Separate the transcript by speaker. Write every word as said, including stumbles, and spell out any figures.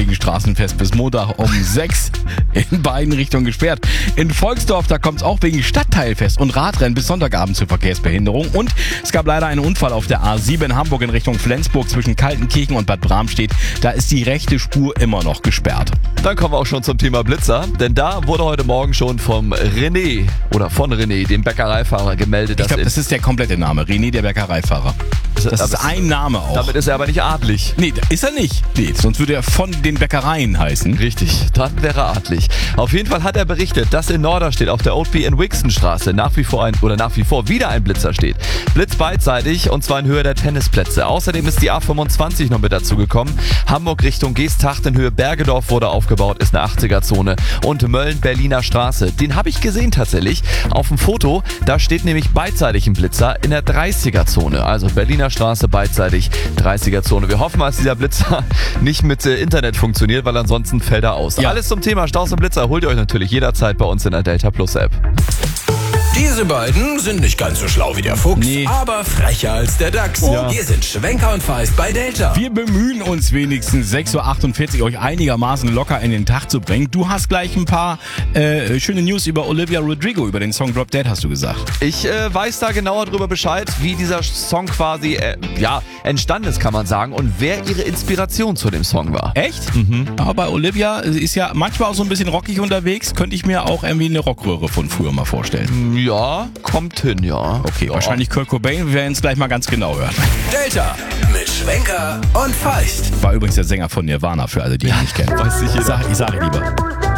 Speaker 1: wegen Straßenfest bis Montag um sechs in beiden Richtungen gesperrt. In Volksdorf, da kommt es auch wegen Stadtteilfest und Radrennen bis Sonntagabend zu Verkehrsbehinderung. Und es gab leider einen Unfall auf der A sieben in Hamburg in Richtung Flensburg zwischen Kaltenkirchen und Bad Bramstedt. Da ist die rechte Spur immer noch gesperrt.
Speaker 2: Dann kommen wir auch schon zum Thema Blitzer, denn da wurde heute Morgen schon vom René oder von René, dem Bäckereifahrer, gemeldet,
Speaker 1: Ich
Speaker 2: dass
Speaker 1: glaube,
Speaker 2: in-
Speaker 1: das ist der komplette Name. René, der Bäckereifahrer. Das ist ein Name auch.
Speaker 2: damit ist er aber nicht adlig.
Speaker 1: Nee, ist er nicht. Nee, sonst würde er von den Bäckereien heißen.
Speaker 2: Richtig, dann wäre er adlig. Auf jeden Fall hat er berichtet, dass in Norderstedt auf der Oatby in Wixenstraße nach wie vor ein oder nach wie vor wieder ein Blitzer steht. Blitz beidseitig und zwar in Höhe der Tennisplätze. Außerdem ist die A fünfundzwanzig noch mit dazu gekommen. Hamburg Richtung Geesthacht in Höhe Bergedorf wurde aufgebaut, ist eine achtziger-Zone. Und Mölln-Berliner Straße, den habe ich gesehen tatsächlich. Auf dem Foto, da steht nämlich beidseitig ein Blitzer in der dreißiger-Zone. Also Berliner Straße beidseitig, dreißiger-Zone. Wir hoffen, dass dieser Blitzer nicht mit äh, Internet funktioniert, weil ansonsten fällt er aus.
Speaker 1: Ja.
Speaker 2: Alles zum Thema Staus und Blitzer holt ihr euch natürlich jederzeit bei uns in der Delta Plus App.
Speaker 3: Diese beiden sind nicht ganz so schlau wie der Fuchs,
Speaker 1: Nee.
Speaker 3: aber frecher als der Dachs.
Speaker 2: Ja.
Speaker 3: Hier sind Schwenker und Feist bei Delta.
Speaker 1: Wir bemühen uns wenigstens, sechs Uhr achtundvierzig euch einigermaßen locker in den Tag zu bringen. Du hast gleich ein paar äh, schöne News über Olivia Rodrigo, über den Song Drop Dead, hast du gesagt.
Speaker 2: Ich äh, weiß da genauer drüber Bescheid, wie dieser Song quasi äh, ja, entstanden ist, kann man sagen, und wer ihre Inspiration zu dem Song war.
Speaker 1: Echt? Mhm. Aber bei Olivia sie ist ja manchmal auch so ein bisschen rockig unterwegs. Könnte ich mir auch irgendwie eine Rockröhre von früher mal vorstellen.
Speaker 2: Ja, kommt hin, ja.
Speaker 1: Okay,
Speaker 2: ja.
Speaker 1: wahrscheinlich Kurt Cobain. Wir werden es gleich mal ganz genau hören.
Speaker 3: Delta mit Schwenker und Feist.
Speaker 1: War übrigens der Sänger von Nirvana, für alle, die ihn nicht kennen.
Speaker 2: Weiß nicht jeder.
Speaker 1: Ich sage ich sag lieber.